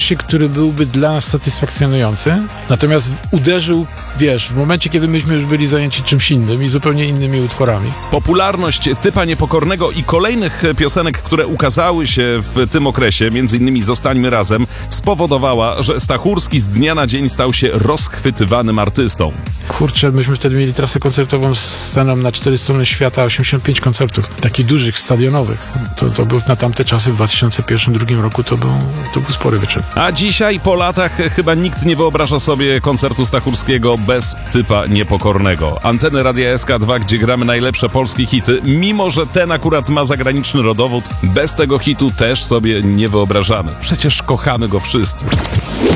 sukcesie, który byłby dla nas satysfakcjonujący, natomiast uderzył, w momencie, kiedy myśmy już byli zajęci czymś innym i zupełnie innymi utworami. Popularność Typa Niepokornego i kolejnych piosenek, które ukazały się w tym okresie, między innymi Zostańmy razem, spowodowała, że Stachurski z dnia na dzień stał się rozchwytywanym artystą. Kurczę, myśmy wtedy mieli trasę koncertową z sceną na 4 strony świata, 85 koncertów, takich dużych, stadionowych. To był na tamte czasy, w 2001-2002 roku, to był spory wyczyn. A dzisiaj, po latach, chyba nikt nie wyobraża sobie koncertu Stachurskiego bez Typa Niepokornego. Anteny Radia SK2, gdzie gramy najlepsze polskie hity, mimo że ten akurat ma zagraniczny rodowód, bez tego hitu też sobie nie wyobrażamy. Przecież kochamy go wszyscy.